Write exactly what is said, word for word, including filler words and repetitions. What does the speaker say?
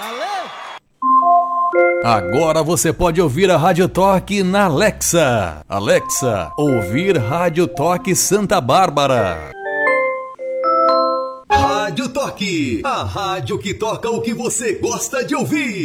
Agora você pode ouvir a Rádio Toque na Alexa. Alexa, ouvir Rádio Toque Santa Bárbara. Rádio Toque, a rádio que toca o que você gosta de ouvir.